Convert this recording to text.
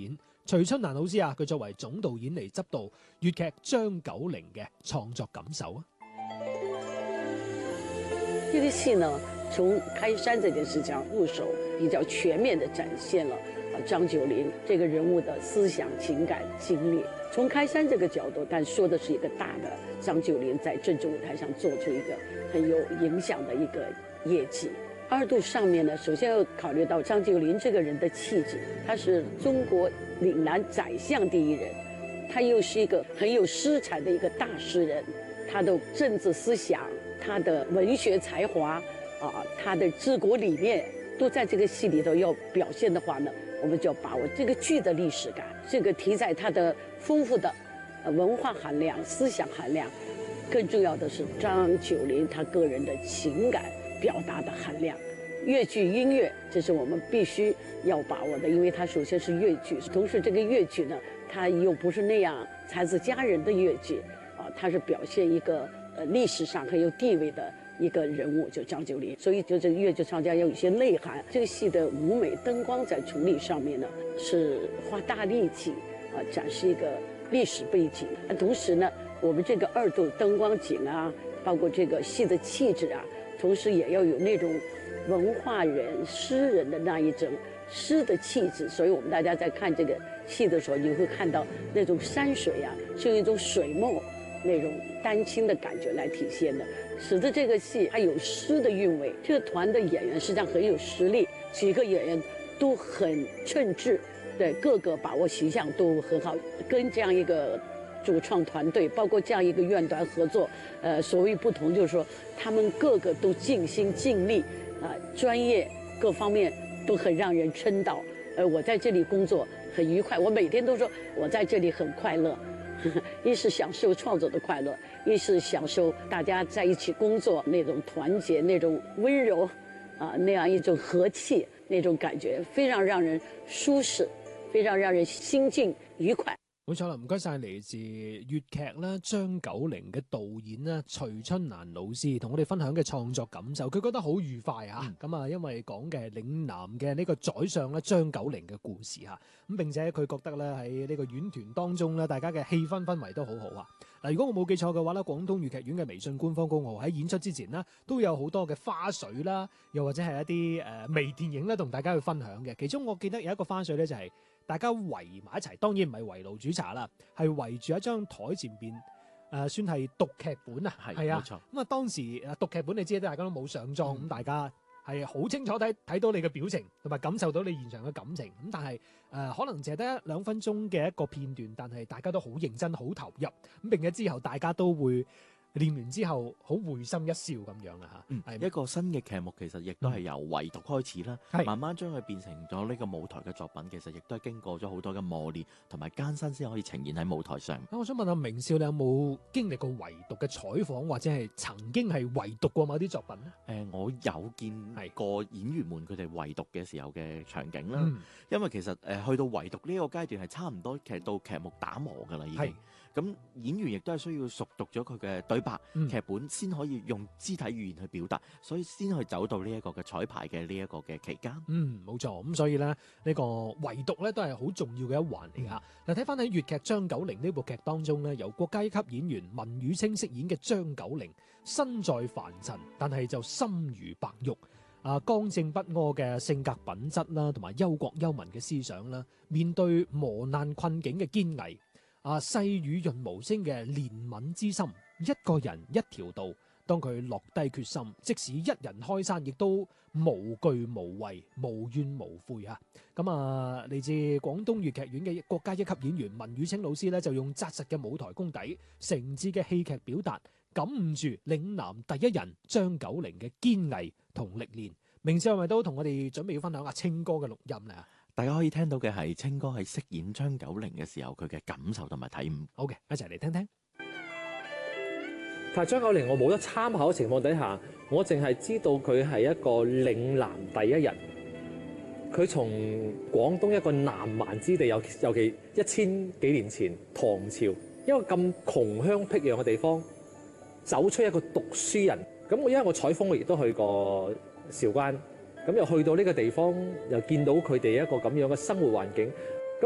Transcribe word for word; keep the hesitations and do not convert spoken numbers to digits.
演。徐春蘭老師啊，佢作為總導演嚟執導粵劇張九齡嘅創作感受啊。 這個戲呢，從開山這件事情入手，比較全面地展現了啊張九齡這個人物的思想、情感、經歷。從開山這個角度，但說的是一個大的張九齡在政治舞台上做出一個很有影響的一個業績。二度上面呢，首先要考慮到張九齡這個人的氣質，他是中國嶺南宰相第一人，他又是一個很有詩才的一個大詩人，他的政治思想、他的文學才華啊，他的治國理念都在這個戲裏頭要表現的話呢，我們就要把握這個劇的歷史感，這個題材它的豐富的文化含量、思想含量，更重要的是張九齡他個人的情感表達的含量。粵劇音樂，這是我們必須要把握的，因為它首先是粵劇，同時這個粵劇呢，它又不是那樣才子佳人的粵劇啊，它是表現一個呃歷史上很有地位的一個人物，就張九齡，所以就這個粵劇唱家要有一些內涵。這個戲的舞美燈光在處理上面呢，是花大力氣啊，展示一個歷史背景。同時呢，我們這個二度燈光景啊，包括這個戲的氣質啊，同時也要有那種文化人、詩人的那一種詩的氣質。所以我們大家在看這個戲的時候，你會看到那種山水啊，是用一種水墨那種丹青的感覺來體現的，使得這個戲還有詩的韻味。這個團的演員實際上很有實力，幾個演員都很稱職，對，各個把握形象都很好。跟這樣一個主創團隊，包括這樣一個院團合作，呃，所謂不同就是說，他們個個都盡心盡力。啊，專業各方面都很讓人稱道。呃，我在這裡工作很愉快，我每天都說我在這裡很快樂。呵呵，一是享受創作的快樂，一是享受大家在一起工作那種團結、那種溫柔，啊，那樣一種和氣，那種感覺非常讓人舒適，非常讓人心境愉快。 冇錯啦，唔該晒嚟自粵劇啦張九齡嘅導演啦徐春蘭老師同我哋分享嘅創作感受，佢覺得好愉快啊！咁啊、嗯，因為講嘅係嶺南嘅呢個宰相咧張九齡嘅故事嚇，咁並且佢覺得咧喺呢個院團當中咧，大家嘅氣氛氛圍都好好啊！嗱，如果我冇記錯嘅話咧，廣東粵劇院嘅微信官方公號喺演出之前呢，都有好多嘅花絮啦，又或者係一啲誒、呃、微電影咧，同大家去分享嘅。其中我記得有一個花絮咧，就係、是。大家圍埋一齊，當然唔係圍爐煮茶啦，係圍住一張台前邊，誒、呃、算係讀劇本啊，係啊，冇錯。咁啊當時誒讀劇本，你知大家都冇上妝，咁、嗯、大家係好清楚睇睇到你嘅表情，同埋感受到你現場嘅感情。咁但係誒、呃、可能淨係得一兩分鐘嘅一個片段，但係大家都好認真、好投入。咁並且之後大家都會。練完之後好會心一笑咁樣啦嚇， 嗯，係一個新嘅劇目，其實亦都係由圍讀開始啦，嗯、慢慢將佢變成咗呢個舞台嘅作品，其實亦都係經過咗好多嘅磨練同埋艱辛先可以呈現喺舞台上。 我想問下明少，你有冇經歷過圍讀嘅採訪，或者係曾經係圍讀過某啲作品咧？誒、 呃，我有見過演員們佢哋圍讀嘅時候嘅場景啦， 嗯、 因為其實誒、呃、去到圍讀呢個階段係差唔多劇到劇目打磨㗎啦，已經。咁演員亦都係需要熟讀咗佢嘅對白、嗯、劇本，先可以用肢體語言去表達，所以先去走到呢一個嘅彩排嘅呢一個嘅期間。嗯， 冇錯。咁所以咧，呢、呢個圍讀咧都係好重要嘅一環嚟㗎。嗱，睇翻喺粵劇張九齡呢部劇當中咧，由國家一級演員文宇清飾演嘅張九齡，身在凡塵，但係就心如白玉。啊，剛正不阿嘅性格品質啦，同埋憂國憂民嘅思想啦，面對磨難困境嘅堅毅。啊，細雨潤無聲嘅憐憫之心，一個人一條道。當佢落低決心，即使一人開山，亦都無懼無畏、無怨無悔啊！咁啊，嚟自廣東粵劇院嘅國家一級演員文宇清老師咧，就用紮實嘅舞台功底、誠摯嘅戲劇表達，感悟住嶺南第一人張九齡嘅堅毅同歷練。明少係咪都同我哋準備要分享阿清哥嘅錄音咧？ 大家可以聽到嘅係清哥喺飾演張九齡嘅時候佢嘅感受同埋體悟。 好嘅，一齊嚟聽聽。 但係張九齡我冇得參考嘅情況底下，我淨係知道佢係一個嶺南第一人。佢從廣東一個南蠻之地，尤尤其一千幾年前唐朝一個咁窮鄉僻壤嘅地方，走出一個讀書人。咁我因為我採風，我亦都去過韶關。咁又去到呢個地方，又見到佢哋一個咁樣嘅生活環境，